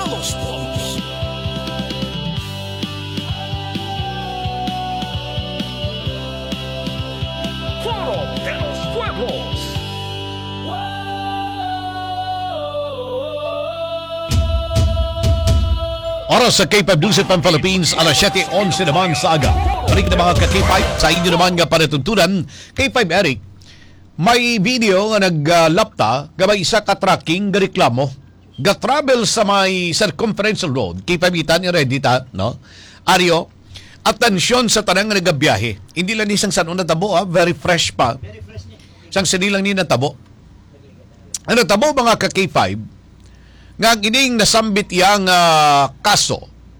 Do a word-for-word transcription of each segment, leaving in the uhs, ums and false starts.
los Fuegos. Foro de los Fuegos. Oras sa K five News at Philippines, alas siyete onse naman sa aga. Balik na mga ka-K five, sa inyo naman nga panatuntunan, K five Eric, may video nga nag-lapta, gabay isa ka-tracking, ga-reklamo, ga-travel sa may circumferential road, K five itan, ready ta, no? Aryo, atensyon sa tanang nga nagabiyahe. Hindi lang isang sanon na tabo, ah, very fresh pa. Isang sinilang ni natabo. Ano tabo mga ka-K five, nga gining nasambit yang uh, kaso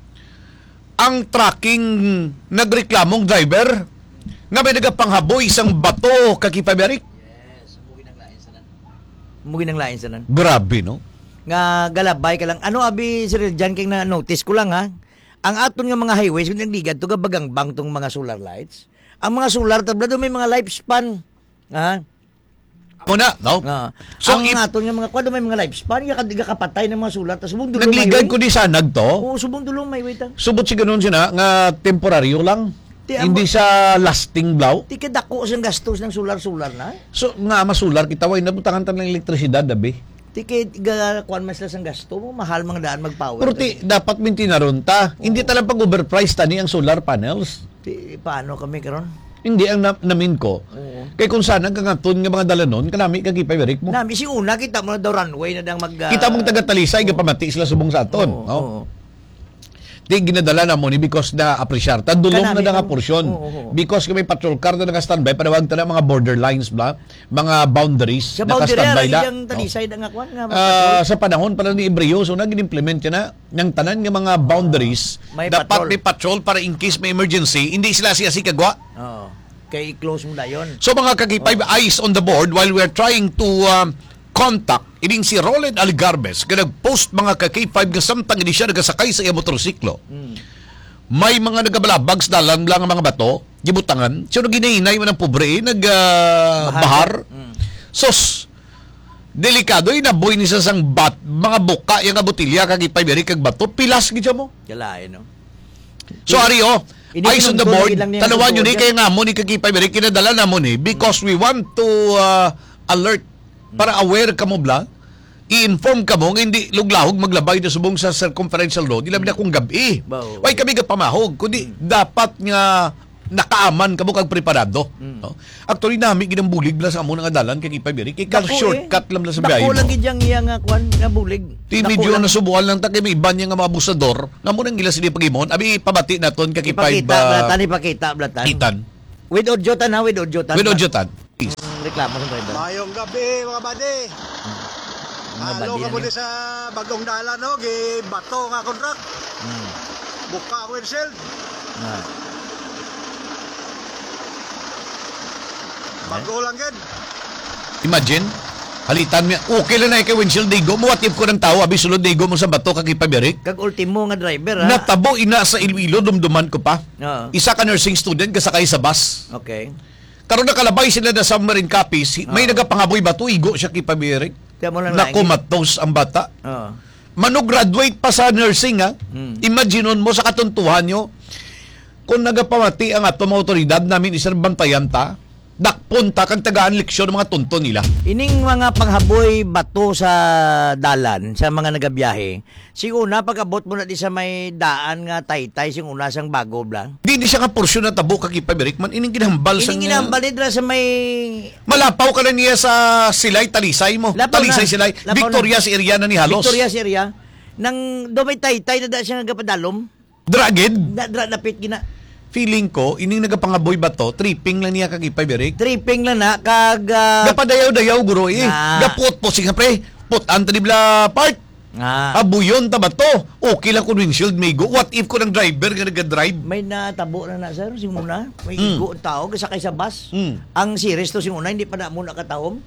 ang tracking nagreklamong driver nga may nagapanghaboy isang bato kakipaberik. Yes, mugi ng lain sanan. Mugi ng lain sanan. Grabe no. Nga galabay ka lang. Ano abi sir diyan kay na notice ko lang ha. Ang aton nga mga highways kung nagligad to gabagang bang tong mga solar lights. Ang mga solar tablado may mga lifespan. Ha? Una, no? Ah. So, ang if, aton nga mga kwado may mga lifespan, nga kadiga kapatay ng mga sulat, tas subong dulo may. nagligad ko di sanag to. Oo, subong dulo may wait. Subot si ganun siya nga temporaryo lang. Ti, Hindi amo- sa lasting blow. Ti kadako sang gastos ng solar-solar na. So nga masular kita way nabutangan tan ng elektrisidad dabi. Ti kay ga kuan mas lang sang gasto mo, mahal mga daan mag-power. Pero ti dapat minti na ron ta. Hindi talaga pag overpriced tani ang solar panels. Ti, paano kami karon? Hindi ang na, namin ko. Oo. Kay kung sana kangaton nga mga dalanon kanami kagipay berik mo. Nami si una kita mo na daw runway na dang mag uh, Kita mong taga-Talisay, gapamati sila subong sa aton. Oo, no? oo. Di ginadala na mo ni because na appreciate. Tadulong na Kanami, nga oo. porsyon. Oo, oo. Because kami patrol car na naka-standby, panawag ta na mga borderlines bla, mga boundaries sa boundary naka-standby ra na. yung talisay na nga kuan nga Ah, sa panahon pala ni Ibreo, so nag-implement niya na ng tanan nga mga boundaries, May dapat patrol. may patrol para in case may emergency, hindi sila siya si kagwa. Oo. Kay close mo na yon. So mga kagipay, eyes on the board while we're trying to um, contact ining si Roland Algarbes nga nag-post mga ka-K five nga samtang hindi siya nagasakay sa iya motorsiklo. Mm. May mga nagabalabag sa dalan lang ang mga bato, gibutangan. So ginahinay man ang pobre, nagbahar. Bahar. Mm. Sos, delikado yung naboy ni sa sang bat, mga buka yung botilya kagipay beri kag bato, pilas gid siya mo. Kalain no. So ari oh, Hindi eyes on the kinungtod, board, hindi lang niya tanawan nyo ni kinungtod kaya nga mo ni kagipay beri kinadala na mo ni because we want to uh, alert para aware ka mo bla, i-inform ka mo nga hindi luglahog maglabay na subong sa circumferential road, ilabi na kung gabi. Bao. Way kami gapamahog, kundi dapat nga nakaaman ka mo kag preparado. Mm. No? Actually nami ginambulig bla sa amo nga dalan kay ipay beri kay kal Dako, shortcut eh. lang la sa biyahe Dako mo. lang gid yang iya nga kuan nga bulig. Ti Dako medyo lang. nasubukan lang ta kay may iban nga mga abusador nga mo nang gila sila pagimon abi pabati naton kay ipay Ipakita blatan ipakita blatan. kitan With odyotan ha, with odyotan. with odyotan. Mm, reklamo sa driver. Mayong gabi mga bade. Mga Halo badi ka na muna yun. sa bagong dalan no, gi bato nga contract. Mm. Buka ang windshield. Ah. Bago lang gid. Imagine halitan mi okay lang na kay windshield digo mo what if ko ng tao abi sulod digo mo sa bato kag ipay Kag ultimo nga driver ha. natabo ina sa Iloilo dumduman ko pa. Oo. Isa ka nursing student kasakay sa bus. Okay. Karon nakalabay sila na submarine copies. May Oo. nagapangaboy bato igo siya kay Pabirik. Tiyan mo lang laing. Nakumatos ang bata. Oo. Mano-graduate pa sa nursing ha. Hmm. Imagineon mo sa katuntuhan nyo kung nagapamati ang atong mga otoridad namin isang bantayan ta, dakpunta kang tagaan leksyon ng mga tunto nila. Ining mga panghaboy bato sa dalan sa mga nagabiyahe. Sing una pagabot mo na di sa may daan nga taytay sing una sang bago blang. Di di siya nga porsyon na tabo kag Pabirik man ining ginahambal sa Ining ginambal nila sa may malapaw ka na niya sa Silay Talisay mo. Lapaw Talisay na. Silay. Lapaw Victoria's area na ni halos. Victoria's area nang do may taytay na da siya nagapadalom. Dragid. Na dra napit gina. Feeling ko ining nagapangaboy ba to, tripping lang niya kag Pabirik. Tripping lang na kag uh, Gapadayaw-dayaw guro eh. Na. Gapot po siya pre. Put anta nibla part. nga Abuyon ta ba to? Okay lang kung windshield may go. What if ko ng driver nga nag-drive? may natabo na na sir sing una. May Mm. igo ang tao kasakay sa bus. Mm. Ang series to sing una hindi pa na mo nakatawom.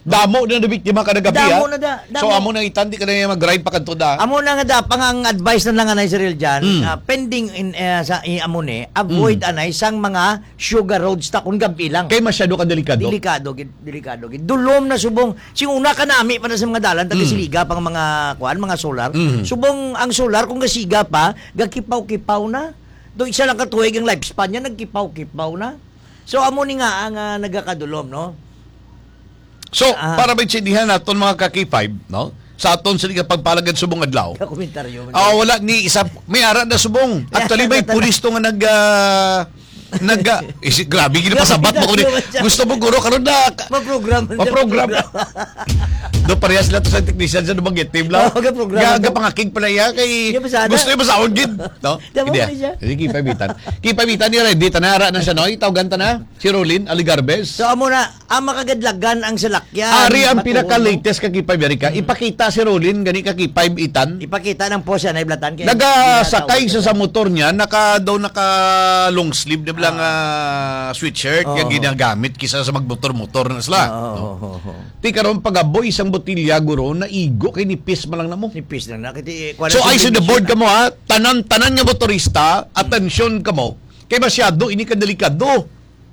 Damo na nabiktima ka na gabi, Damo ha? na da, damo. So, amo na itandi ka na yung mag-ride pa kanto da. Amo na nga da, pang ang advice na lang anay Cyril dyan, Mm. ah, pending in, eh, sa i amo ni, avoid anay sang mga sugar roads ta kung gabi lang. Kay masyado ka delikado. Delikado, gid, delikado. Gid. Dulom na subong. Sing una ka nami para sa mga dalan, taga siliga pang mga kuan, mga solar. Mm. Subong ang solar kung gasiga pa, gakipaw-kipaw na. Do isa lang katuig ang lifespan niya, nagkipaw-kipaw na. So amo ni nga ang uh, nagakadulom, no? So, Ah. para maintindihan naton mga ka-K five, no? Sa aton sa liga pagpalagad subong adlaw. Ka komentaryo. Ah, wala ni isa may ara na subong. Actually may pulis to nga nag uh, nag uh, isi, grabe gid pasabat mo ko ni. Gusto mo guro karon na Ma-program. ma-program. Do parehas lang to sa technician sa dubanggit team lang. Oo, ga-program. Ga gapangakig pala ya kay Iya, basada. gusto niya masahod gid, no? Damo Hindi, pa ah. rin siya. Sige, kipabitan. Kipabitan ni ready tanara na siya noy, tawgan ta na. Si Rolin Aligarbes. So amo na, ang makagadlagan ang salakyan. Ari ang Matuon. pinaka-latest ka K five America. Ipakita si Rolin gani ka K five itan. Ipakita ng posa na iblatan. kaya- Nagasakay siya sa motor niya, naka daw naka long sleeve na lang ah, sweatshirt Oo. yung ginagamit kisa sa magmotor-motor na sila. Oo, no? oo, oo. Ti karon pagaboy isang botilya guro na igo kay nipis man lang namo. Nipis lang na. Kiti, So I on the board ka mo ha, tanan-tanan nga motorista, atensyon ka mo. Kay masyado ini ka delikado.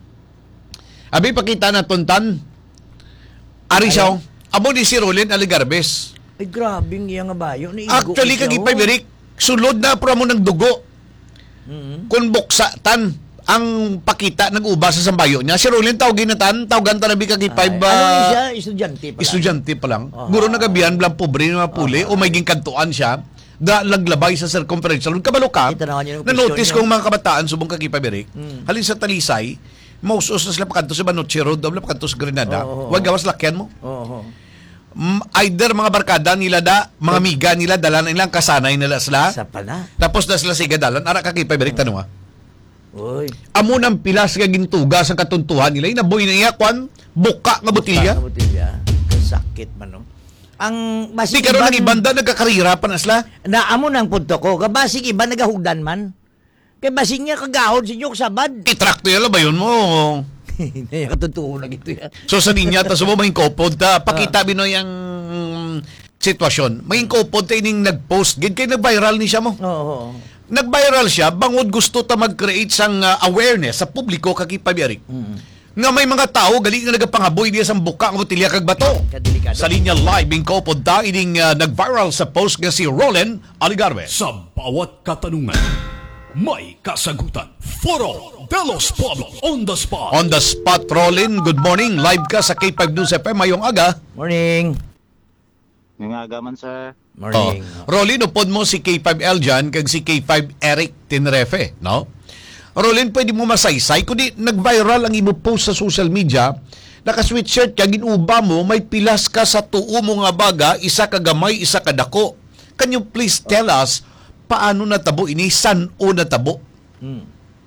Abi pakita na tuntan. Ari siya, oh. Amo ni si Rolin Aligarbes. Ay, grabe ang iya nga bayo. Naigo Actually, siya, kagipay oh. Berik, sulod na pro mo ng dugo. Mhm. Kung buksa tan ang pakita nag-uba sa sambayo niya. Si Rolin tawagin na tan, tawagan ta na bi kagipay Ay, ba? ano ni siya? Estudyante pala. Estudyante pa lang. Aha. Guro na gabihan, blang pobre na puli, o may ginkantuan siya, da laglabay sa circumferential. Kabalo ka, Itanawan niyo yung na-notice question kong mga kabataan, subong kagipay Berik, Mm. halin sa Talisay, mausos na sila pakanto sa Banoche Road, daw pakanto sa Grenada, Oo, oo, wag gawas lakyan mo. Oo. Mm, either mga barkada nila da, mga miga nila, dala na ilang kasanay nila sila, Sa pala. tapos na sila siga dalan, ara kagipay Berik, tanong ha. Uy. Amo ng pilas nga gintuga sa katuntuhan nila, inaboy na iya, kwan, buka nga botilya. Buka nga botilya. Kasakit man, no? Ang Di basig karon iban, nang ibanda nagkakarira pa na sila. na amo nang punto ko, kabasig iba nagahugdan man. Kay basig niya kagahod si Nyok sabad. I-track to yala ba yun mo? Hindi katutuo na gito yan. So sa ninya, tas mo may kopod ta, pakita binoy ang sitwasyon. May kopod ta ining nag-post, gid kay nag-viral ni siya mo. Oo. Nag-viral siya, bangod gusto ta mag-create sang uh, awareness sa publiko kakipabiarik. Mm. Nga may mga tao, galing na nagapangaboy diya sa buka ng botilya kag bato. Kadelikado. Sa linya live, ing kopod ta, ining uh, nag-viral sa post nga si Roland Aligarve. Sa bawat katanungan, may kasagutan. Foro de los Pueblos on the spot. On the spot, Roland, good morning. Live ka sa K five News F M mayong aga. Morning. Ngayong aga man, sir. Morning. Oh. Rolin, upod mo si K five L dyan kag si K five Eric Tinrefe, no? Rolin, pwede mo masaysay. Kundi nag-viral ang imo post sa social media, naka-sweatshirt ka, ginuba mo, may pilas ka sa tuo mo nga baga, isa ka gamay, isa ka dako. Can you please tell us, paano natabo ini? San o natabo? Mm.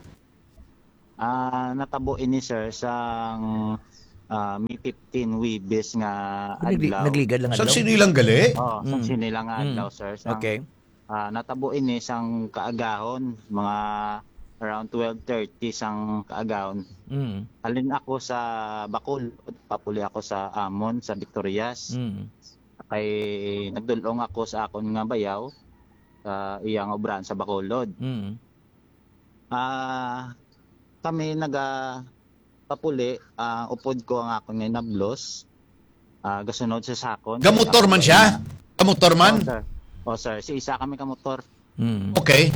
Ah, natabo ini, sir, sang ah, May fifteen Wibis nga Nagli- adlaw. Nagligad lang Saan adlaw. sinilang gali? Oh, sang Mm. sinilang nga Mm. adlaw, sir. Sang, Okay. ah, natabo ini sang kaagahon, mga around twelve thirty sang kaagahon. Mm. Halin ako sa Bacolod, papuli ako sa Amon, sa Victorias. Mm. Kay nagdulong ako sa akon nga bayaw, sa iyang obran sa Bacolod. Mm. Ah, kami naga papuli, ah, upod ko ang akong nga nablos. Ah, gasunod sa sakon. Gamotor man siya? Gamotor man? Oh, sir. Oh, sir. Si isa kami kamotor. Mm. Okay.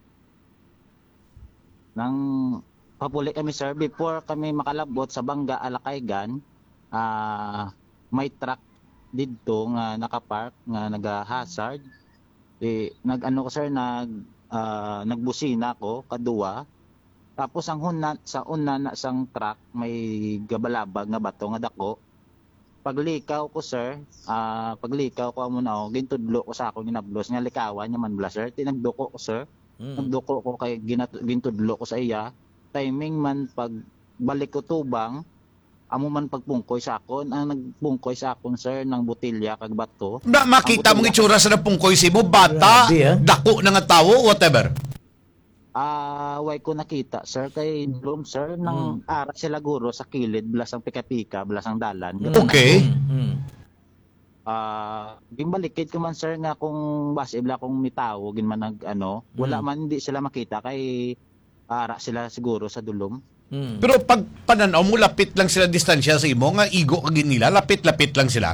Nang papuli kami, sir, before kami makalabot sa Bangga, Alakaygan, ah, may truck dito nga nakapark, nga naga-hazard. Di, nag-ano ko, sir, nag, ah, nagbusina ko, kaduwa. Tapos ang huna, sa una na sang truck, may gabalabag nga bato nga dako. Paglikaw ko, sir, ah, paglikaw ko muna ako, gintudlo ko sa akong ginablos nga likawan niya man bla, sir. Tinagduko ko, sir. Mm. Nagduko ko kay ginat- gintudlo ko sa iya. Timing man pag balik ko tubang, amo man pagpungkoy sa akon, ang nagpungkoy sa akon, sir, ng botilya kag bato. Na, makita mong itsura sa napungkoy si mo, bata, Grabe, ah. dako na nga tawo, whatever. Ah, way ko nakita sir kay Bloom sir nang ara sila guro sa kilid blasang pika-pika blasang dalan. Okay. Mm. Ah, gimbalikid ko man sir nga kung base bla kung mitawo gin man nag ano, wala man hindi sila makita kay ara sila siguro sa dulom. Mm. Pero pag pananaw mo, lapit lang sila distansya sa imo, nga igo kagin nila, lapit-lapit lang sila.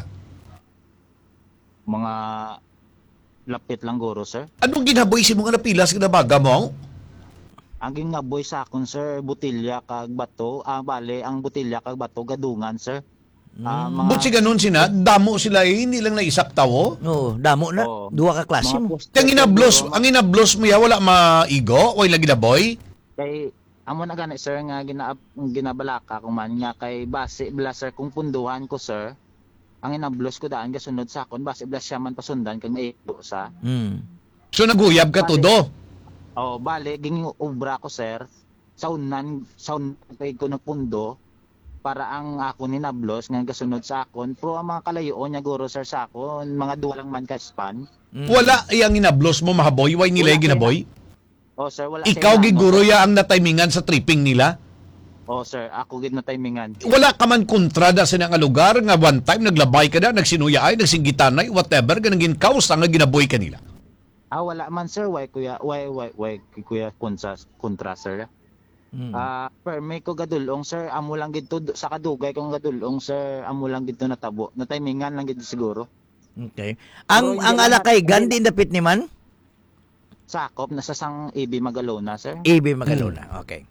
Mga lapit lang guro sir. Anong ginaboy si mga napilas ka na baga mo? Ang gingaboy sa akon sir, butilya kag bato, ah bale ang butilya kag bato gadungan sir. Ah, mga But si ganun sina, damo sila eh, hindi lang na isak tawo. Oh, damo na. Oo. Duha ka klase mga mo. poster, Ang inablos, siguro, ang inablos mo ya, wala maigo, o ilang ginaboy? kay amo na gani sir nga gina ginabalaka kung man nga kay base bla sir kung punduhan ko sir. Ang inablos ko daan gasunod sa akon base bla siya man pasundan kag maigo sa. Mm. So naguyab ka todo. Oh, bale ging obra ko sir. Saunan saun kay ko nagpundo para ang ako ni nablos nga gasunod sa akon pro ang mga kalayoon niya guro sir sa akon mga duwa lang man ka span. Mm. Wala iyang inablos mo mahaboy, way nila yung ginaboy? Oh sir wala Ikaw kay giguro nano, sir. ya ang natimingan sa tripping nila? Oh sir ako gid na timingan. Wala ka man kontrada sa nga lugar nga one time naglabay ka na, nagsinuya ay, nagsinggitanay, whatever, ganang ginkaus ang nga ginaboy kanila. Ah wala man sir why kuya why why why kuya kontra kontra sir. Mm. Ah, per may ko gadulong sir, amo lang gid to sa kadugay kong gadulong sir, amo lang gid to natabo. Na timingan lang gid siguro. Okay. Ang Pero ang hindi alakay naman- gan din dapit ni man? Sakop nasa sang A B Magalona sir. A B Magalona. Okay.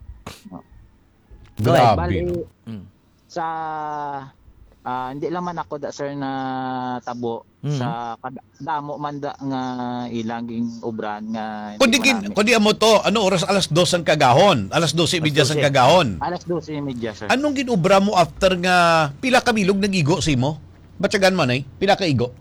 Grabe. Bali, no? Mm. sa ah, hindi lang man ako da sir na tabo Mm. sa kada- damo man da nga ilanging obran nga hindi Kundi, mo kin, namin. kundi amo to, ano oras alas dos ang kagahon? Alas dos media ang dose. kagahon. alas dose media sir. Anong ginubra mo after nga pila ka bilog nagigo si mo? Batyagan man ay, pila ka igo?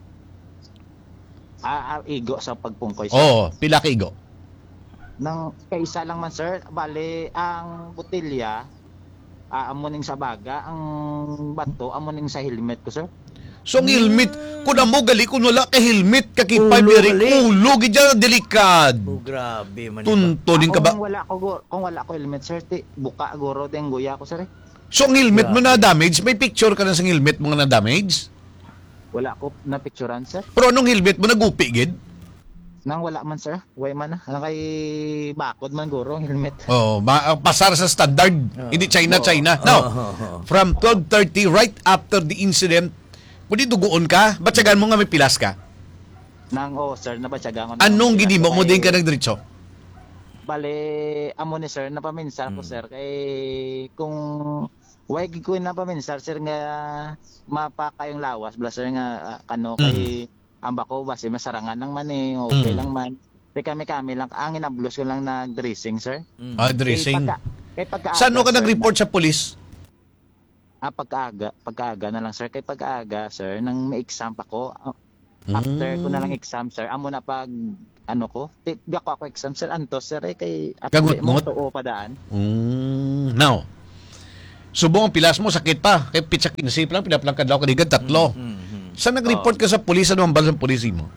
Ah, ah, igo sa pagpungkoy sir. Oo, pila ka igo. Nang kaisa lang man sir, bali ang botelya ah, amuning sa baga, ang bato amuning sa helmet ko sir. So ang helmet, kung na mo gali, kung wala ka helmet, kakipay Ulo, beri, gali. ulo, gidya, delikad. Oh, grabe man. Tuntunin ka ba? Kung wala ko go- kung wala ko helmet sir, ti, buka guro deng guya ko sir. eh. So ang helmet mo na damage, may picture ka na sa helmet mo nga na damage? Wala ko na picturean sir. Pero anong helmet mo nagupi, gid? Nang wala man sir, way man na. Ang kay bakod man guro ang helmet. Oh, ma- pasar sa standard. Hindi China, Oo. China. Oh, No. oh, oh. From twelve thirty, right after the incident, kung di dugoon ka, batyagan mo nga may pilas ka. Nang oh sir, nabatyagan ko. Anong gini mo? Mo din ka nagdiretso? Bale, amo ni sir, napaminsar ko Hmm. sir kay kung way gid ko napaminsar sir nga mapa kayong lawas bla sir nga ah, kano kay amba ko base masarangan lang man eh okay Mm. lang man. Kay kami kami lang ang inablos ko lang na dressing sir. Mm. Ah, dressing. Kay pagka, kay pagkaaga, Saan mo ka sir, nag-report sa polis? Ah, pagkaaga, pagkaaga na lang sir. Kay pagkaaga sir, nang may exam pa ko. ah, After ko na lang exam sir, amo na pag ano ko, di di ako ako exam sir, antos sir eh, kay Gagot mo mo? tuo pa daan. Mm, now, subong ang pilas mo, sakit pa. Kaya pitsa kinasip lang, pinaplang kadlaw kaligad, tatlo. Mm. Saan nag-report ka sa polis? Ano ang balas ng polisi mo?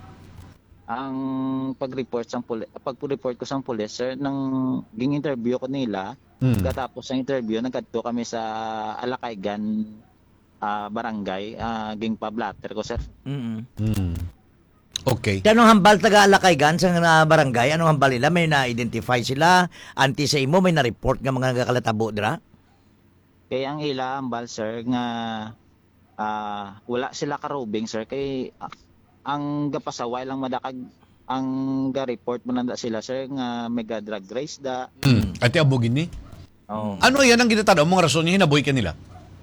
Ang pag-report sa pulis, pag-report ko sa pulis sir, nang ging interview ko nila, Mm. katapos ng interview, nagkadto kami sa Alakaygan ah, barangay, ah, ging pa-blatter ko sir. Mm. Mm. Okay. Anong hambal taga Alakaygan sa nga barangay? Anong hambal nila? May na-identify sila? Anti sa imo, may na-report nga mga nagakalatabo dira? Kaya ang ila ambal sir nga ah, wala sila karubing sir kay ah, ang gapasaway lang madakag ang ga-report mo nanda sila sir nga mega drug race da. Mm. Ate abugin ni? Oh. Ano yan ang ginatanaw mong rason niya hinaboy ka nila?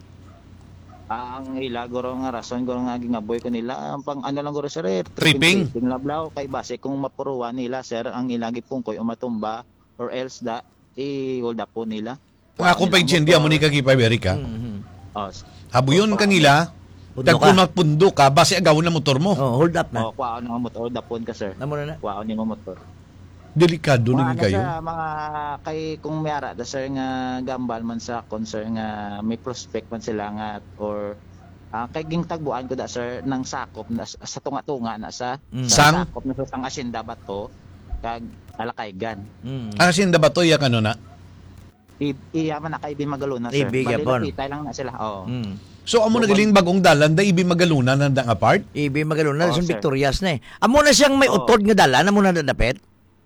Ah, ang ila guro nga rason guro nga gingaboy ko nila ang pang ano lang guro sir eh, Tripping? tripping lablaw kay base kung mapuruan nila sir ang ilagi pungkoy o matumba or else da i-hold up po nila. Kung akong pa-incendia mo ni kagipay Erika, Mm. Oh, habuyon ka nila, Pundo tagkung ka. magpundo ka, base agawin na motor mo. Oh, hold up na. oh, kuwaon nga motor, dapon ka sir. Namo na na. Kuwaon nga motor. Delikado Mga na ano, kayo. sir, mga kay kung may ara da sir nga gambal man sa concern nga may prospect man sila nga or ah, kay ging tagbuan ko da sir ng sakop na sa tunga-tunga na sa, Mm. sa Sang? sakop na sa sang asyenda ba to kag Alakaygan. Mm. Ah, sinda ba to yak ano na? I iyaman na kay Ibi Magaluna, sir. Ibi, Bali, Gapon. lapitay lang na sila. Oo. Mm. So amo na galing bagong dalan da ibi magaluna na dang apart. Ibi Magalona, Oo, sa sir. Victorias na eh. Amo na siyang may Oo. utod nga dala, amo na dadapit?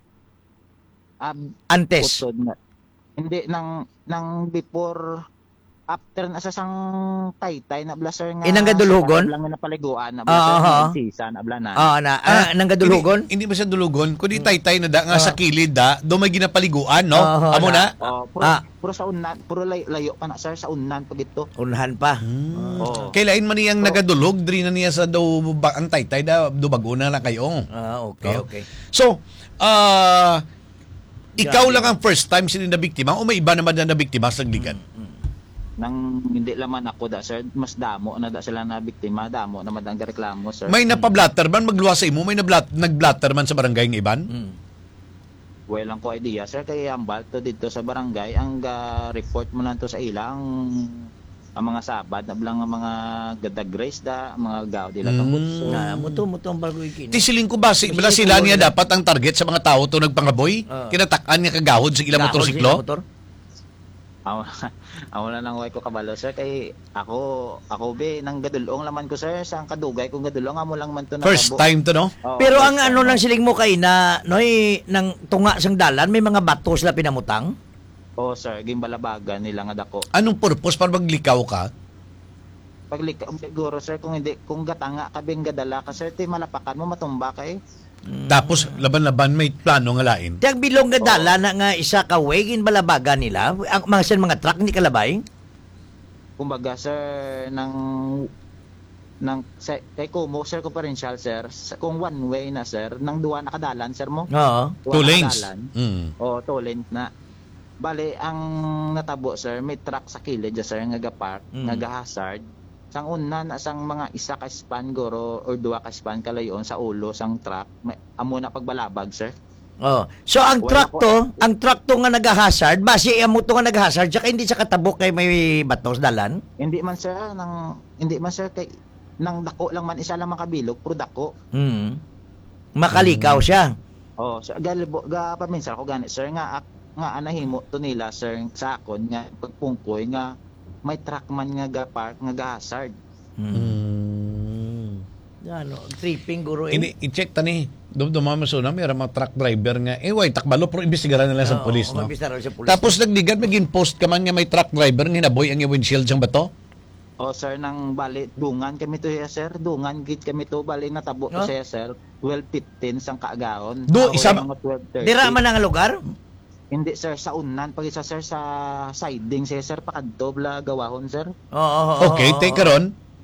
Um, Antes. Utod na. Hindi, nang, nang before, after na sa sang taytay na blaser nga. Inang gadulhugon? Lang na paliguan na Ah, blaser aha. nga season na blanan. Ah, na, ah, nang gadulhugon? Hindi, hindi ba siya dulugon? Kundi taytay na da nga sa kilid da, do may ginapaliguan, no? Ah, amo na? Oh, puro, Ah. puro sa unan, puro lay, layo pa na sir sa unan pag ito. Unahan pa. Oo. Kailain man niyang nagadulog, diri na niya sa do ba, ang taytay da do baguna na kayo. Ah, okay, Oh. okay. So, ah ikaw Grabe. lang ang first time sinin na biktima o may iba naman na nabiktima sa ligan? Nang hindi laman ako da sir, mas damo na da sila na biktima, damo na madang reklamo sir. May napablatter man magluwa sa imo, may nablat, nagblatter man sa barangay ng iban? Mm. Walang ko idea sir kay ambal to dito sa barangay ang ga report mo lang to sa ilang ang mga sabad na bilang ang mga gadag race da, ang mga gaw dila Mm. mm. so, Na, muto, muto ang bago ikini. Tisiling ko ba, si, bala sila niya dapat ang target sa mga tao to nagpangaboy? Ah. Kinatakan niya kagahod sa ilang motorsiklo? Motor? Ako, ako na lang way ko kabalo sir kay ako ako be nang gadulong laman ko sir sa kadugay kung gadulong amo lang man to First natabo. time to, no? Oo, Pero first ang time, ano no. nang siling mo kay na noy nang tunga sang dalan may mga bato sila pinamutang. Oo sir, gimbalabagan nila nga dako. Anong purpose para maglikaw ka? Paglika siguro sir kung hindi kung gatanga ka bing gadala ka sir ti malapakan mo matumba kay. Tapos, laban-laban, may plano nga lain. Tiyag bilong nga dala na nga isa ka way ginbalabagan nila. Ang mga sen mga truck ni kalabay. Kumbaga sir nang nang sa, kay Kumo sir differential sir sa, kung one way na sir nang duwa na kadalan sir mo. Oo. Duwa Two na lanes. kadalan. Mm. O two lanes na. Bale ang natabo sir may truck sa kilid ja, sir nga ga-park Mm. nga ga-hazard. Sang una na sang mga isa ka span goro or duwa ka span kalayon sa ulo sang truck may amo na pagbalabag sir. Oh. So ang Wala truck ko- to, ang truck to nga nag-hazard, base amo to nga nag-hazard, tsaka hindi sa katabok kay may batos dalan. Hindi man sir nang hindi man sir kay nang dako lang man isa lang makabilog pero dako. Hmm. Makalikaw siya. Oh, so galibo ga paminsan ko gani sir nga ak- nga anahimo to nila sir sa akon nga pagpungkoy nga may truck man nga ga park nga ga hazard. Hmm. Ano, tripping guro eh. Ini, i-check tani. Dumdumama so na, may mga truck driver nga. Eh, way, takbalo, pero imbestigaran nila sa Oo, polis, no? umagbista raw sa pulis. Tapos nagdigad, maging post ka man nga may truck driver, nga naboy ang windshield siyang bato. Oh sir nang bali dungan kami to ya sir, dungan gid kami to bali natabo Oh? to siya sir. twelve fifteen sang kaagahon. Do, Ako isa- yung mga twelve thirty. Dira man ang lugar? Hindi sir sa unan pag isa sir sa siding siya sir pakadto bla gawahon sir. Oo, oo, oo, Okay, oo, take oo. karon.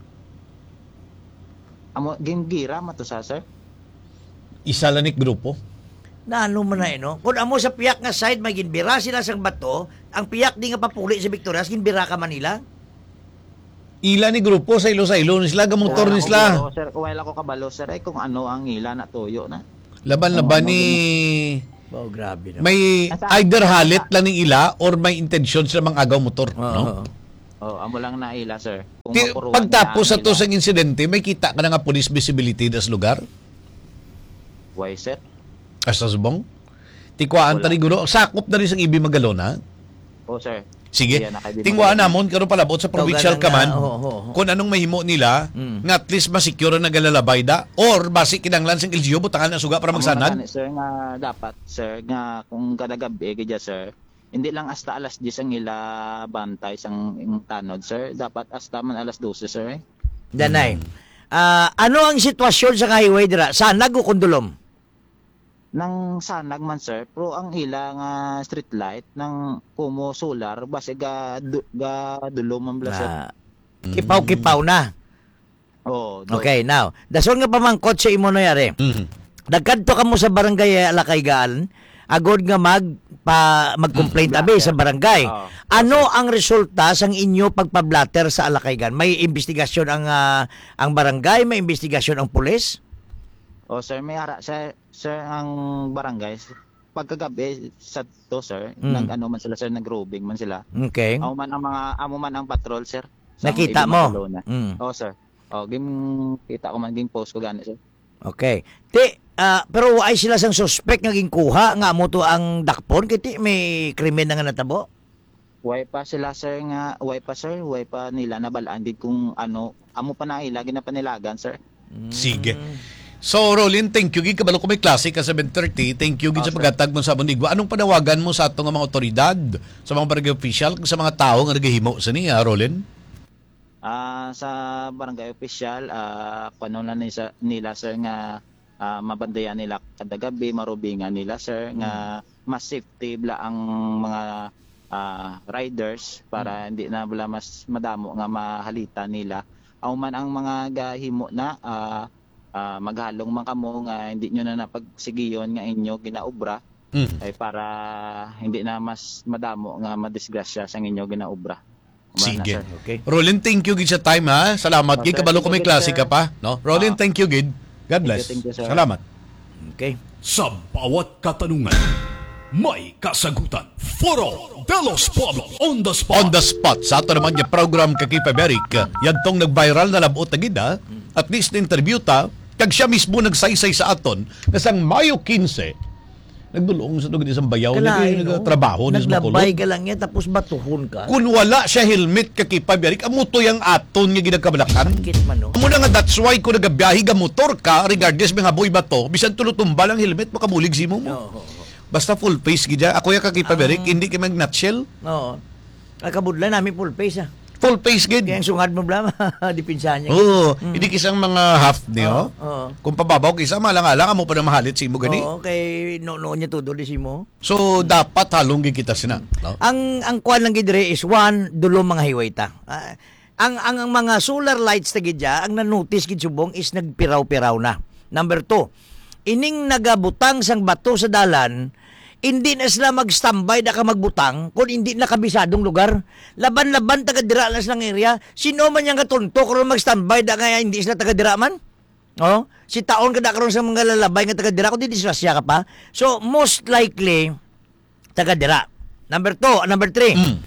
Amo gingira mato sa sir. Isa lanik grupo. Na ano man na eh, no? Kung amo sa piyak nga side, may ginbira sila sang bato, ang piyak di nga papuli sa Victorias, ginbira ka Manila. Ila ni grupo sa ilo sa ilo ni sila gamotor ni sila. Oh, sir, wala ko kabalo sir ay kung ano ang ila na tuyo na. Laban-laban ni Oh, grabe na. may either halit lang ni ila or may intention sa mga agaw motor, Oo, no? oo. Oh, amo lang na ila sir. Kung Ti, mapuruan pagtapos niya sa ang to ila. sa insidente, may kita ka na nga police visibility das lugar. Why sir? Asa subong? Tikwaan Wala. tani gulo. Sakop na rin sa Ibi Magalona. Oh sir. Sige. Yan, nakaibigan Tingwaan mo. namon karon palabot sa provincial Tawag ka na command. nga, oo, oo, oo. Kung anong mahimo nila Mm. nga at least masecure na galalabay da or basi kinanglan sing L G U butangan na suga para Amo magsanad. na gani, sir nga dapat sir nga kung kada gabi gidya sir hindi lang hasta alas diyes ang ila bantay sang ing tanod sir dapat hasta man alas dose sir eh. Danay. Ah, ano ang sitwasyon sa highway dira? Sanag o kondulom? Nang sanag man sir pero ang ila nga street light ng Kumo solar base ga du, ga dulo man bla sir. Ah, kipaw-kipaw na. Oh, do- Okay, now. Dason nga pamangkot sa imo no yari. Mhm. Nagkadto ka mo sa barangay Alakaygaan, agod nga mag pa mag-complaint Mm, abi sa barangay. Oo. Ano ang resulta sang inyo pagpa-blatter sa Alakaygan? May investigasyon ang ah, ang barangay, may investigasyon ang pulis? Oh sir may ara sir, sir ang barangay pagkagabi sa to sir Mm. nag ano man sila sir nag-roving man sila. Okay. Amo man ang mga amo man ang patrol sir. Sa Nakita Ibi mo? Magalona. Mm. Oh sir. Oh, game kita ko man game post ko gani sir. Okay. Ti, Ah, pero ay sila sang suspect nga ginkuha nga mo to ang dakpon kiti may krimen na nga natabo. Way pa sila sir nga, way pa sir, way pa nila nabalaan din kung ano, amo pa na ilagi na panilagan sir. Sige. So, Rolin, thank you. Gid kabalo ko may klase ka seven thirty. Thank you gid sa Awesome. paghatag mo sa Bonigwa. Anong panawagan mo sa atong mga otoridad, sa mga barangay official, sa mga tao nga nagahimo sa niya, Rolin? Ah, sa barangay official, ah kuno na ni sa- nila sir nga ah, mabandayan nila kada gabi, marubingan nila sir nga mas safety bla ang mga ah, riders para hindi na bala mas madamo nga mahalita nila. Aw man ang mga gahimo na ah, ah, maghalong man kamo nga hindi nyo na napagsigiyon nga inyo ginaobra Mm. ay para hindi na mas madamo nga madisgrasya sa inyo ginaobra. Kumana, Sige. sir. Okay. Rolin, thank you gid sa time, ha? Salamat. Gid Okay, kabalo ko may thank you, klase sir. ka pa, no? Rolin, Ah. thank you gid. God you, bless. thank you, sir. Salamat. Okay. Sa bawat katanungan, may kasagutan. Foro de los Pueblos on the spot. On the spot. Sa ato naman yung program Kakipa Beric, yan tong nag-viral na labot na gid, ha? At least na-interview ta, kag siya mismo nagsaysay sa aton, kasang Mayo fifteen, nagdulong sa tugod isang bayaw, Kalay, no? nagtrabaho, Naglabay ka lang yan, tapos batuhon ka. kung wala siya helmet Kakipa Beric, amuto yung aton nga ginagkabalakan. Kit man, no? Amo na nga that's why kung nagabiyahe ka motor ka, regardless mga boy ba to, bisan tulutumbal ang helmet, makabulig si mo mo. Oo. Basta full face gidya. Ako yung Kakipa Beric, hindi ka mag-nutshell. Oo. Ang kabudlan namin full face, ah. Full face gid. Kaya ang sungad mo, blam, dipinsahan niya. Oo, hindi kisang mga half niyo. Oo. Kung pababaw kisa malang-alang mo pa na mahalit si mo gani. Oo, kay no-no niya todo di si mo. So dapat halong gid kita sina. No? Ang ang kuan lang gid dire is one, dulo mga highway ta. Ah, ang, ang ang mga solar lights ta gid dya, ang na-notice gid subong is nagpiraw-piraw na. Number two, ining nagabutang sang bato sa dalan, hindi na sila mag-standby na ka magbutang kung hindi na kabisadong lugar. Laban-laban taga-dira lang silang area. Sino man yung katunto kung mag-standby na kaya hindi sila taga-dira man? Oh, si taon kada karon sa mga lalabay nga taga-dira kung di disgrasya ka pa. So most likely taga-dira. Number two, number three. Mm.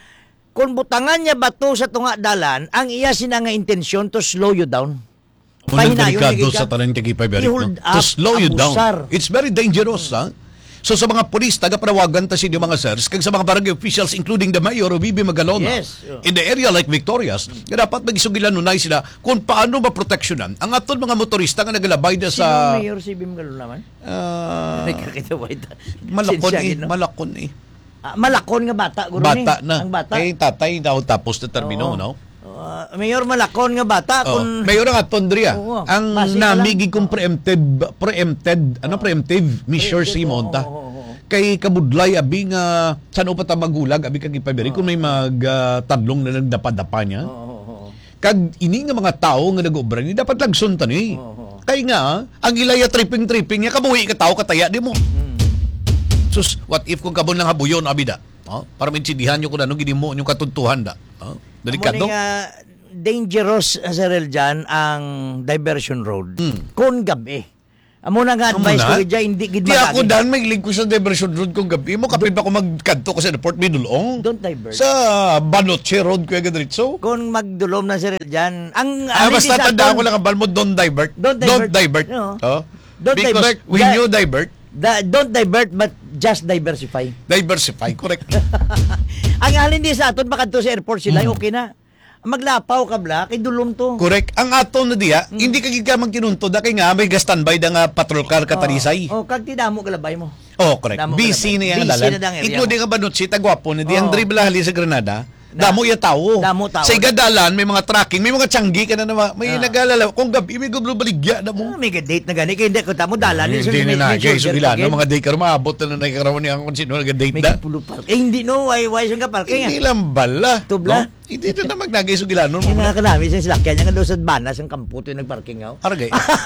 Kung butangan niya bato sa tunga dalan, ang iya sina nga intensyon to slow you down. Unang Pahinayon delikado na gid sa ka. tanan Kakipa Beric. I-hold No? To up, slow you down. abusar. It's very dangerous, ha? So sa mga polis, taga-panawagan ta sinyo mga sirs, kag sa mga barangay officials including the mayor o Bibi Magalona, Yes. in the area like Victorias, nga dapat magisugilan nunay sila kung paano maproteksyonan ang aton mga motorista nga nagalabay na Sino sa mayor si Bim Galo naman? ah, Nagkakita ba ito? malakon Sinsya, eh, gino? malakon eh. Ah, malakon nga bata, guro Bata ni. na. Ang bata. Eh, tatay daw tapos na termino, Oo. no? Ah, mayor malakon nga bata Oh, kung mayor nga Tondria. Oo. Ang Base ka namigi lang. kong preempted preempted ano preemptive measure si Monta. Oo, oo, oo. Kay kabudlay abi nga saan pa ta magulag abi kag ipabiri kung may magtadlong na nagdapa-dapa niya. Oo, oo, oo. Kag ini nga mga tao nga nag-obra ni dapat lagson ta ni. Oo. Kay nga ang ilaya tripping tripping niya kabuhi ka tao kataya di mo. Mm. Sus, what if kung kabon lang habuyon abida? Oh, para maintindihan nyo kung anong ginimo yung katuntuhan da. Oh, delikado. Amo ni nga dangerous uh, sa rail dyan ang diversion road. Mm. Kung gabi. Amo na nga Amo advice na? ko dyan, hindi gid Di ako magagi. dan may link ko sa diversion road kung gabi mo kapit pa ko magkanto ko sa Port Midulong. Don't divert. Sa Banoche Road ko yung diretso. Kung magdulom na sa rail dyan, ang Ah, ano basta din sa tandaan aton- ko lang ang balmo, don't divert. Don't divert. Oo. Oh. Don't Because divert. when That- you divert, Da- don't divert but just diversify. diversify, correct. Ang halin din sa aton makadto sa airport sila, okay na. Maglapaw ka bla, kay dulom to. Correct. Ang aton na diya, hindi ka gid ka magkinuntod kay nga may standby da nga patrol car katarisay. Oh, kag tidamo galabay mo. Oh, correct. Damo Busy ka na na- yung busy dalan. na dang area Including mo. ang Banutsi, tagwapo na di. Ang Oo. dribble hali sa Granada, Na- damo ya tao. Damo tao. Sa igadalan, may mga tracking, may mga tiyanggi ka na naman. May Ah. nagalala. Kung gabi, may gublo baligya na Oh, mo. may date na gani kay hindi ko tamo dalan Hindi na na. Kaya sugila, no, mga day ka maabot na na ikarawan niya kung sino nag-date may na. pulo park. Eh hindi no, why why sung ka parking. Hindi lang bala. Tubla? No? Hindi na na magnagay sugila. No? Yung mga kanami sa silakyan niya nga daw sa banas ang kampo to yung nagparking ako. Aragay.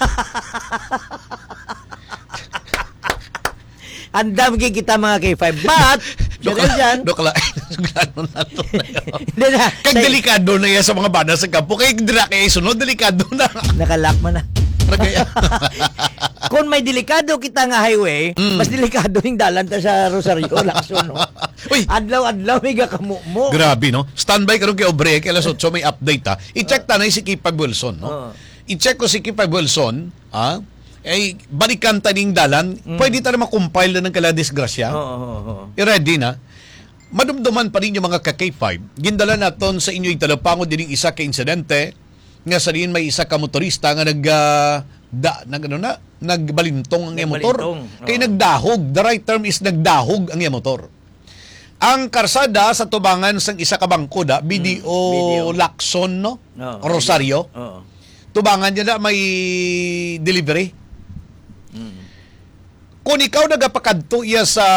Andam kay kita mga K five. But, dahil dyan, Dokla. Sugila no na to. hindi na. Kag say- delikado na yan sa mga bana sa kampo. Kaya dira kay sunod, delikado na. Nakalock mo na. Aragay. Kung may delikado kita nga highway, Mm. mas delikado yung dalan ta sa Rosario, Lacson, no? Uy. Adlaw-adlaw, may gakamu mo. Grabe, no? Standby karon kay Obre, kay alas otso may update, ha? I-check ta na si Kipag Wilson, no? Oo. I-check ko si Kipag Wilson, ha? ay balikan taning dalan, Mm. pwede tayo makumpile na ng kala disgrasya. Oo, oo, oo. I-ready na. Madumduman pa rin yung mga ka-K five. Gindala naton sa inyo italapangod din isa ka insidente nga sa diin may isa ka motorista nga nag uh, da, nag ano na nagbalintong ang iyang motor. Nagbalintong, Kay oo. nagdahog. The right term is nagdahog ang iyang motor. Ang karsada sa tubangan sang isa ka bangko da, B D O B D O. Lacson, no? Oo. Rosario. Oo. Tubangan niya na may delivery. Mm. Kung ikaw nagapakadto iya sa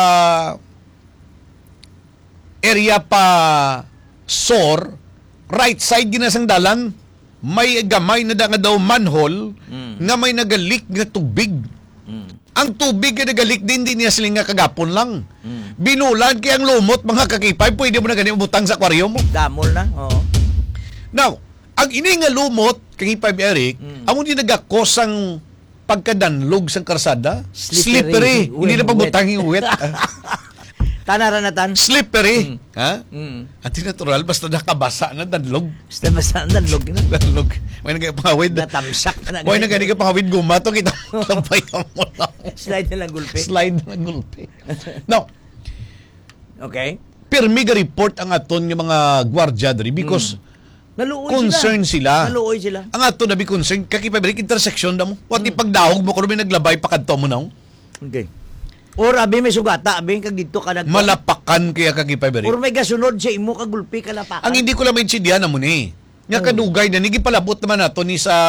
area pa Sor, right side ginasang dalan, may gamay na da nga daw manhole Mm. nga may nagalik nga tubig. Mm. Ang tubig nga nagalik din din niya siling nga kagapon lang. Mm. Binulan kaya ang lumot mga kakipay, pwede mo na ganyan butang sa aquarium mo. Damol na. Oo. Now, ang ini nga lumot, kakipay Eric, Mm. ang hindi nagakos ang pagkadanlog sa karsada, Slippery. slippery. Hindi na Wet. pabutang yung wet. Tanara na tan. Slippery. Ha? Mm. At natural, basta nakabasa na danlog. Basta basta danlog na. Danlog. May nagpahawid. Natamsak na. May nagani ka pahawid guma to kita. Lampay mo lang. Slide na lang gulpe. Slide na gulpi. Now, Okay. pirmi ga report ang aton ng mga gwardiya diri because Naluoy concern sila. Naluoy sila. Ang ato na bi concern kakipabrik intersection da mo. What if pagdahog mo kuno may naglabay pakadto mo na? Okay. Or abi may sugata, abi kag dito ka nag Malapakan kaya kakipabrik. Or may gasunod sa imo kag gulpi ka lapakan. Ang hindi ko lang maintindihan na mo ni. Nga kadugay na nigi palabot naman nato ni sa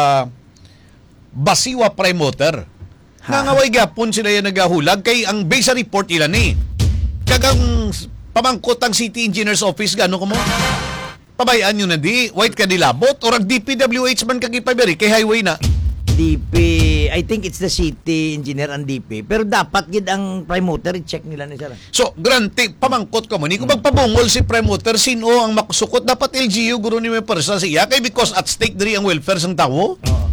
Basiwa Prime Motor. Nga nga way gapon sila yung nagahulag kay ang base sa report ilan ni. Kagang pamangkot ang City Engineer's Office gano ko mo? Pabayaan nyo na di, white ka dilabot or ang D P W H man kakipabiri kay highway na. D P, I think it's the city engineer and D P. Pero dapat gid ang prime motor i-check nila ni sir. So, grante, pamangkot ka mo ni. Kung magpabungol si Prime Motor, sino ang makusukot? Dapat L G U, guro ni may persa siya. Kay because at stake diri ang welfare sang tao. Oo.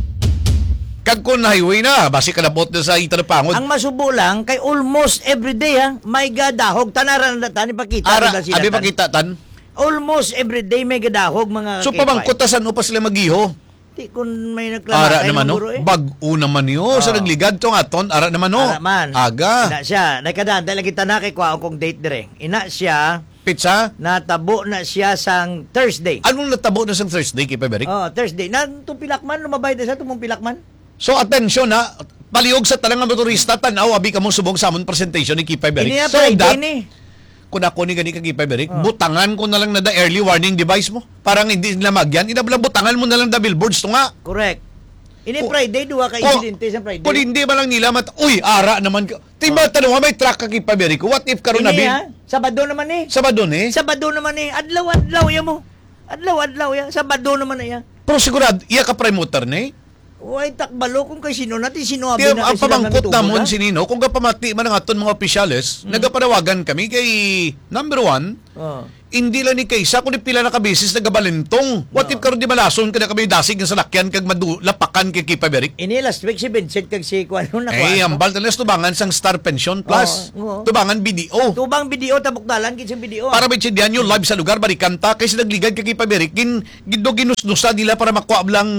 Kag kun highway na, basi kalabot na sa itanapangod. Ang masubo lang kay almost every day ha, may gadahog tanaran na tani pakita Ara, nila sila. abi tan. pakita tan. Almost every day may gadahog mga So K five. pamangkot ta saan pa sila magiho? Di kun may nagklama Ara kay naman no. guro, eh. Bag-o naman yo sa Oo. nagligad tong aton, ara naman no. Ara man. Aga. Ina siya, nakadaan dahil kita na kay kuha kong date dire. Ina siya Pizza. natabo na siya sang Thursday. Anong natabo na sa Thursday kay Peberick? Oh, Thursday. Na tung pilakman lumabay na sa tumong pilakman. So attention ha, palihog sa talang nga motorista tanaw abi ka mo subong sa amon presentation ni Kipay Beric. Ini na So Friday that ni. kung ako ni gani ka Kipay Beric, Oh. butangan ko na lang na da early warning device mo. Parang hindi nila magyan, inabla butangan mo na lang da billboards to nga. Correct. Ini Kung- Friday duha ka Kung- insidente sa Friday. Kung hindi man lang nila mat, uy, ara naman ka. Tiba tanong nga, may truck ka Kipay Beric. What if karon na Ini bin? ha, Sabado naman ni. Sabado ni? Sabado naman ni. Adlaw-adlaw ya mo. Adlaw-adlaw ya. Sabado naman na ya. Pero sigurado, iya ka prime motor ni? Uy, takbalo kung kay sino natin sino abi Tiyo, na ang kay sila pamangkot nga namon tubo si Nino, kung kapamati man ang aton mga opisyales, nagapanawagan kami kay number one, Oh. hindi lang ni kaysa kung pila na kabisis nagabalintong. What if karon di malason ka na kami dasig ng salakyan kag madulapakan kay Kipay Beric? Ini last week si Vincent kag si Kuan na Eh, ang baltalas tubangan sang Star Pension Plus. Oo, oo. Tubangan B D O. Tubang video tabukdalan kit sa video. Para may tsindihan yung live sa lugar, barikanta, kasi nagligad kay Kipay Beric, gin, gindo ginusnusa nila para makuha lang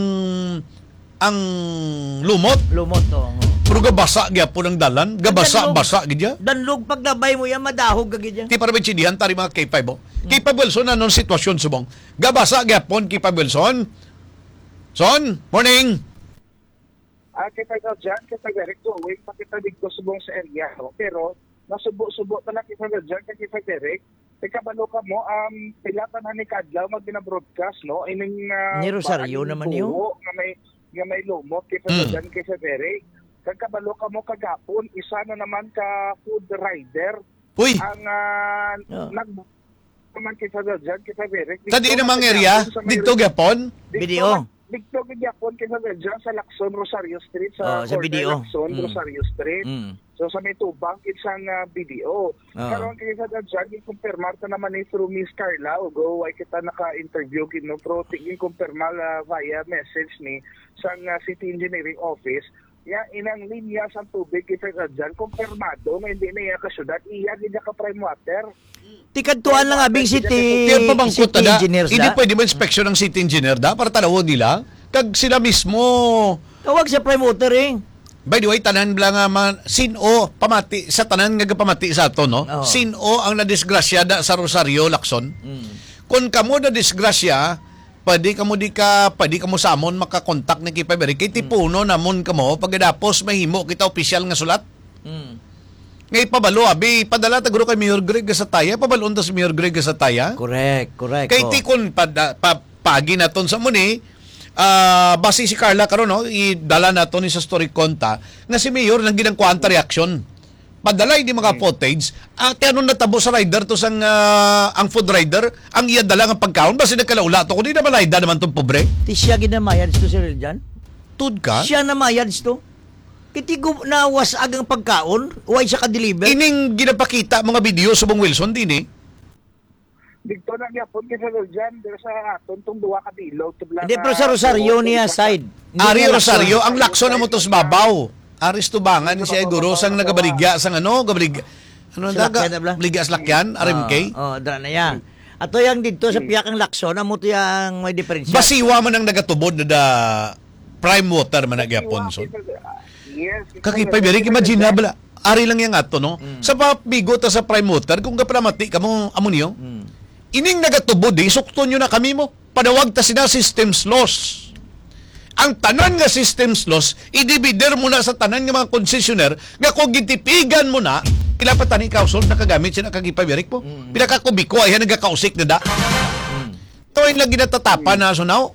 ang lumot. lumot to. Pero gabasa gyapon ang dalan, gabasa-basa gidya. Danlog paglabay mo yan madahog kagid yan. Ti para may tsindihan tari mga K five mo. K five Wilson anong sitwasyon subong? Gabasa gyapon K five Wilson. Son, morning. Ah, kita ka dyan, kita Derek going, pakita dito subong sa area, no? Pero, nasubo-subo talaga kita dyan, kita Derek. Ikabalo ka mo, um, pilatan na ni Kadlaw, mag-broadcast, no? Ining, uh, Ni Rosario parang naman yun. buo nga may, nga may lumot, kita Mm. dyan, kita Derek. Kagkabalo ka mo kagapon, isa na naman ka food rider, Uy, ang, uh, Oh. nag naman kita dyan, kita Derek. sa di namang area, dito gyapon. Video. Dito gyapon kita dyan sa Lacson, Rosario Street, Oh, sa, sa corner video. Lacson, Mm. Rosario Street. Mm. So sa may tubang, isang uh, B D O. Ah. Karon kaya sa dyan, i-confirmar ta naman ni through Miss Carla, o go, ay kita naka-interview kino, pero tingin confirmar uh, via message ni sa uh, City Engineering Office. Ya, inang linya sa tubig kita sa dyan, confirmado, na hindi na iya ka syudad, iya gina ka prime water. Tikadtuan lang abing city Kaya pabangkot city na, engineers hindi da. pwede mo inspection ng city engineer da para talawon nila. Kag sila mismo Tawag sa prime water eh. By the way, tanan lang nga man, sino pamati, sa tanan nga pamati sa ato, no? Oo. Sino ang nadisgrasyada sa Rosario, Lacson? Mm. Kung kamo na disgrasya, pwede kamo di ka, pwede kamo samon makakontak ni Kipay Beri. Kay tipuno namon kamo, pagkatapos mahimo kita opisyal nga sulat. Mm. Ngay pabalo, abi, padala taguro kay Mayor Greg sa taya, pabalon ta si Mayor Greg sa taya. Correct, correct. Kay oh. tikon pada, pa, pagi naton sa muni, ah base si Carla karon no, idala naton ni sa story konta nga si Mayor nang ginang kwanta reaction. Padalay di mga footage, at ano natabo sa rider to sang ah, ang food rider, ang iya dala nga pagkaon base nagkalaula to kundi na malayda naman tong pobre. Ti siya ginamayad to Sir Jan? Tud ka? Siya na mayad to. Kiti go na wasag ang pagkaon, why siya ka-deliver? Ining ginapakita mga video subong Wilson din eh. Dito na gyapon kay Sir Jan, pero sa aton tong duwa ka bilog tubla. Hindi, pero sa Rosario niya side. Hindi Ari niya Rosario, Lacson. ang Lacson na mo tos babaw. Aris tubangan siya guro sang nagabaligya sang ano, gabaligya. Ano Sa daga? lakyan na bla? Baligya sa lakyan, R M K. Oh, oh dra na yan. Ato yang dito sa piyakang Lacson, amo to yang may diferensya. Basiwa man ang nagatubod na da prime water man nagyapon so. Yes. Kakipay beri imagine na bala. Ari lang yang ato no. Sa pabigo ta sa prime water kung kapalamati kamo amo niyo. Mm. Ining nagatubod di sukton nyo na kami mo. Padawag ta sina systems loss. Ang tanan nga systems loss, i-divider mo na sa tanan nga mga konsesyonер nga kung gitipigan mo na, kila pa tani kausol nakagamit siya nakagipabirik mo. Mm. Pinakakubiko ay nagakausik na da. Mm. Tuwing lagi natatapa na so now.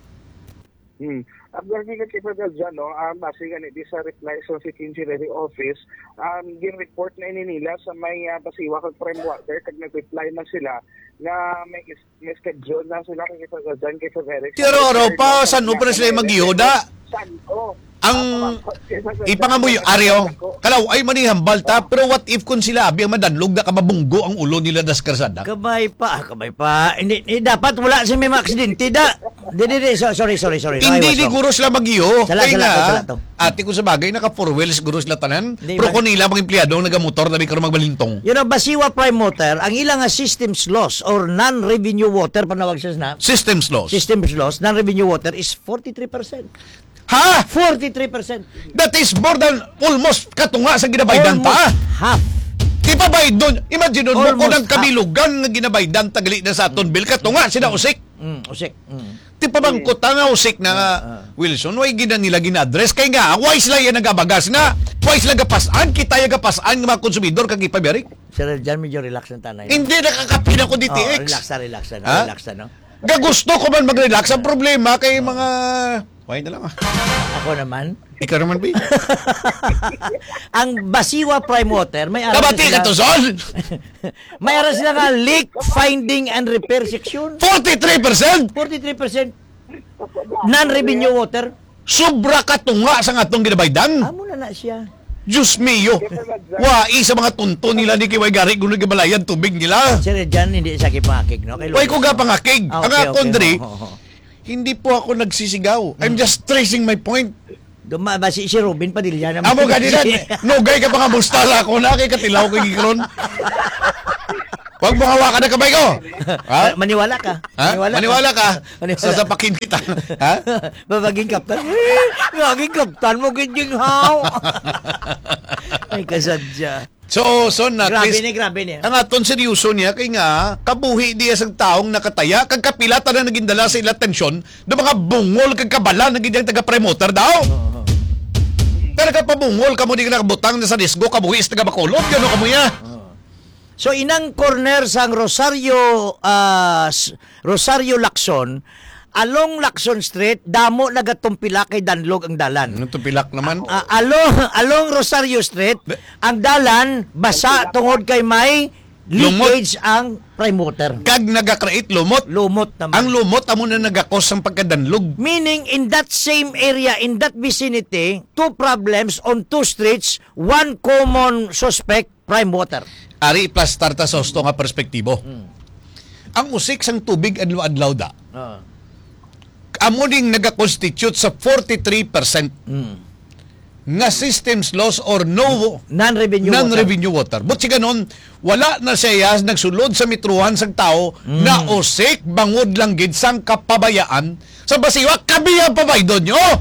Hmm. Ang gagawin ka kay Federal Jan, no, um, base nga di sa reply sa City Engineering Office, um, gin-report na ini nila sa may uh, basiwa kag prime water, kag nag-reply man sila na may, is, may schedule na sila kay Federal Jan, kay Federal. Tiro ro pa, saan mo pa na sila magyoda? Saan? Oh. Ang ipangamoy Aryo, kalaw ay manihambal ta, pero what if kung sila abi ang madanlog na kamabunggo ang ulo nila das karsada? Kabay pa, kabay pa. Hindi, hindi dapat wala si may mga aksidente da. Di, di, di, so- sorry, sorry, sorry. Hindi di Ay, was wrong. guro sila magiyo. Sala, Kaya sala, nga, sala to. ate ko sa bagay, naka four wheels guro sila tanan. Hindi, Pero man- kung nila mga empleyado ang nagamotor, nabi karon magbalintong. Yun ang Basiwa Prime Water, ang ilang nga systems loss or non-revenue water, panawag siya na, Systems loss. systems loss, non-revenue water is forty-three percent. Ha? forty-three percent. That is more than almost katunga sa ginabaydan ta. Almost half. Di pa bayad doon. Imagine doon mo Almost kung ang kabilugan nga ginabaydan tagali na sa aton bill katunga sila usik. Mm, usik. Mm. Di pa bang kuta nga usik na nga, Wilson, why gina nila gina-address? Kaya nga, why sila yan nagabagas na? Why sila gapasan? Kita yung gapasan ng mga konsumidor kag ipabirik? Sir Jan, medyo relax ang tanay. Hindi nakakapin ako D T Oh, X. relax na, relax na. Ha? Relax na, no? Gagusto ko man mag-relax. Ang problema kay mga... Why na lang ah. Ako naman. Ikaw naman, B. Ang Basiwa Prime Water, may aras Kabati ka to, Sol! may aras sila nga leak finding and repair section. forty-three percent! forty-three percent non-revenue water. Sobra katunga sa atong ginabaydan. Amo na na siya. Diyos mio! Wai sa mga tunto nila ni Kiway Gari kung nagabalayan tubig nila. Sir Jan, hindi sa kipakik, no? Kay Why ko ga pangakig? Ah, Ang okay, akon, okay. Dre, Ho, ho, ho. hindi po ako nagsisigaw. I'm just tracing my point. Duma ba si, si Robin Padilla naman. Amo ganina, nugay ka pa nga mustala ako na kay katilaw kay gikron. Huwag mo hawakan na kamay ko. Ha? Maniwala ka. Ha? Maniwala ka. Maniwala. Sasapakin kita. Ha? Babaging kaptan. Gaging kaptan mo, ginding haw. Ay, kasadya. So, so na, Grabe Chris, ni, grabe ni. ang aton seryoso niya, kay nga, kabuhi diya sa taong nakataya, kag kapilata na naging dala sa ila tensyon, do mga bungol kag kabala, naging taga-promoter daw. Pero kapabungol, kamo di ka nakabutang na sa disgo, kabuhi is taga-bakulot, gano'n kamo ya. So inang corner sang Rosario uh, Rosario Lacson, along Lacson Street, damo nagatumpila kay Danlog ang dalan. Ano pilak naman? Uh, along along Rosario Street, ang dalan basa tungod kay may leakage ang prime water. Kag nagakreate lumot. Lumot naman. Ang lumot, amo na nagakos ang pagkadanlog. Meaning, in that same area, in that vicinity, two problems on two streets, one common suspect, prime water. Ari plus tarta sa hosto nga perspektibo. Hmm. Ang usik sang tubig adlaw-adlaw da. Uh. Amo ding nagakonstitute sa forty-three percent Mm. nga systems loss or no Non-revenue water. non-revenue water. But si ganon, wala na siya nagsulod sa mitruhan sang tao Mm. na usik bangod lang gid sang kapabayaan sa basiwa kabiya pabaydon nyo.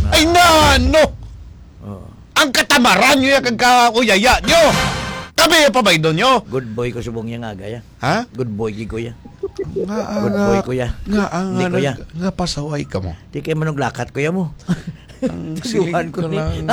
Ay nano! Oo. Ang katamaran nyo yung kagkauyaya nyo! Kami pa ba doon nyo? Good boy ko subong niya nga gaya. Ha? Good boy gi kuya. Nga, Good boy kuya. Nga, ang Hindi, nga, kuya. nga, nga pasaway ka mo. Di kayo manong lakat kuya mo. Ang Tuduhan siling ko ko ni. lang.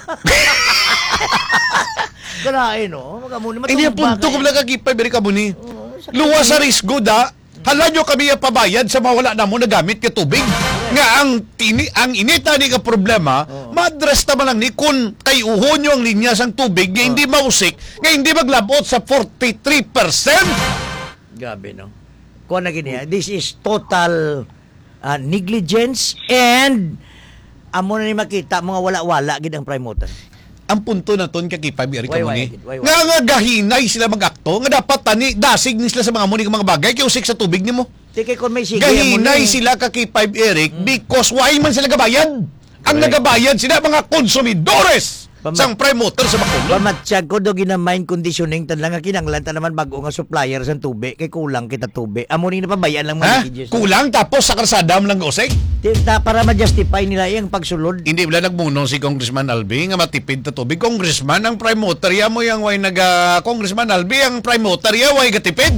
Kalain no. Magamuni Ay, niya punto ko lang kagipay, beri ka mo ni. Oo, sa- Luwa sa risgo da. Hala nyo kami yung pabayad sa mawala na mo nagamit ka tubig. Nga ang tini, ang inita ni ka problema, madres naman lang ni kung kay uhon nyo ang linya sang tubig nga hindi mausik, nga hindi maglabot sa forty-three percent. Gabi no. Kuha na gini. This is total uh, negligence and amo na ni makita mga wala-wala gid ang prime motor. Ang punto na ton kakipay beri ka Why, mo why, ni. why, why? Nga nga gahinay sila mag-akto, nga dapat tani dasig ni sila sa mga muni mga bagay kay usik sa tubig nimo. Di kay kon may sige amo Gahinay ni. sila kakipay Eric because why man sila gabayad? Ang Correct. nagabayad sila mga konsumidores Pama- sang prime motor sa Bacolod. Pamatsyag ko do ginamain conditioning tan lang nga kinanglan tan naman bago nga supplier sa tubig kay kulang kita tubig. Amo ni napabayan lang Ha? mga leakages. Kulang tapos sa karsada mo lang usik? Di- ta- para ma-justify nila yung pagsulod. Hindi wala nagmunong si Congressman Albi nga matipid ta tubig. Congressman ang prime motor ya mo yang way naga Congressman Albi ang prime motor ya way gatipid.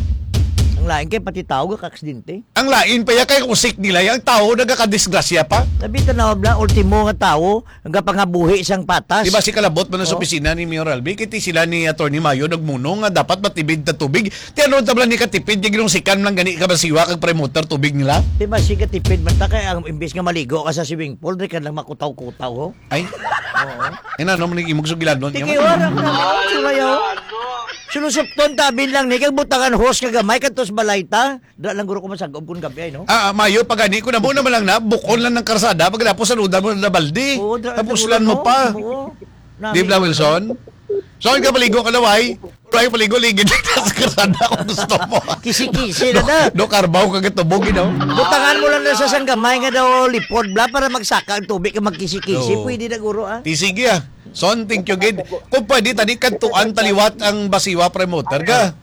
Ang lain kay pati tao ga kaksidente. Ang lain pa ya kay usik nila yang tao nagakadisgrasya pa. Sabi tanawag lang ultimo nga tao nga pangabuhi isang patas. Di ba si kalabot man sa Oh. opisina ni Mayor Albi kiti sila ni Attorney Mayo nagmunong nga dapat matibid ta tubig. Ti ano tabla ni katipid yung sikan lang gani ka basiwa kag prime motor tubig nila. Di ba siya tipid man ta kay ang imbis nga maligo ka sa swimming pool di ka lang makutaw-kutaw ho. Ay. Oo. Ina no man imog sugilan nun. Di kay wala na sulayo. Sulusupton tabin lang ni kag butangan hose nga gamay kadtos balay ta. Da lang guro ko masagom kun gabi ay no. Ah, ah, Mayo, pag gani ko na mo naman lang na, bukon lang ng karsada, pagkatapos saludan mo na baldi. Oo, dra- Tapos dra- lan mo no? pa. Oo. Di ba, Wilson? So, ka paligo ka na, way? Pray paligo, ligid sa karsada kung gusto mo. Kisi-kisi na da. Do, karbaw ka gatubog, you know? Butangan mo lang na sa sanggamay nga daw lipod bla para magsaka ang tubig ka magkisi-kisi. Oo. Pwede na guro ah. Di sige ah. Son, thank you, gid. Kung pwede, tani kantuan taliwat ang basiwa promoter ka.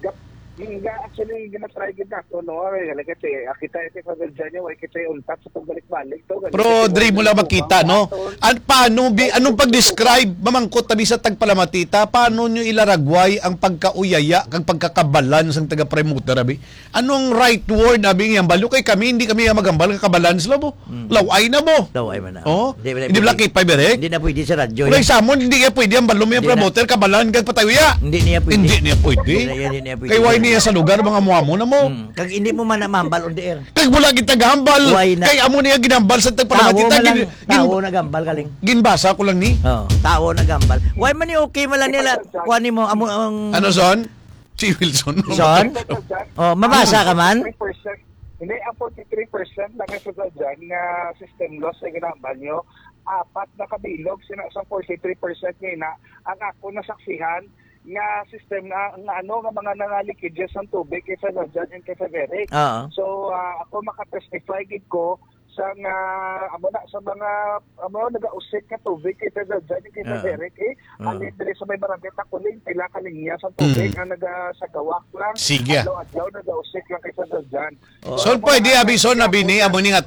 Nga actually gina-try gid nato no ay kasi kita ito sa dyan ay kita untat sa pagbalik-balik to. Pero dre mo lang makita, no? An paano bi anong pag-describe mamangkot tabi sa tagpalamatita, paano nyo ilaragway ang pagkauyaya kag pagkakabalance ang taga promoter abi? Anong right word abi yang balo kay kami hindi kami magambal ka balance labo. Laway na mo. Daw ay man na. Oh, Hindi, hindi bla kay Berek. Hindi na pwede sa radyo. Ulay yan. samon hindi kaya pwede ang balo mo yung Hindi na. promoter kabalan kag patayuya. Hindi niya pwede. Hindi niya pwede. Hindi niya- hindi niya pwede. Kay why niya sa lugar mga muamo na mo. Hmm. Kag hindi mo man na mambal on the air. Kag wala kita gambal. Why na? Kay amo niya ginambal sa Tao tagpalamatita man lang, gin, tao gin, na gambal kaling. ginbasa ko lang ni. Oh, tao na gambal. Why man ni okay man lang nila kuan mo amo ang Ano son? Si Wilson. Son? Oh, mabasa ka man? forty-three percent Hindi, ang forty-three percent lang ito sa dyan nga system loss ay ginambal nyo. Apat na kabilog, sina sa forty-three percent ngayon na ang ako nasaksihan nga system na, nga ano, nga mga nangalikages ng tubig kaysa dyan and kaysa Berek. Oo. So, ah, ako makatestify gid ko sa nga amo na sa mga amo nagausik ka tubig kaysa dyan and kaysa Ah. Berek eh. Ah. Ano diri sa may barangay Takuling, pila ka linya sa tubig Mm. nga naga sa gawak lang. Sige. Adlaw-adlaw nagausik lang kaysa dyan. Son pwede abison na bini amo ni nga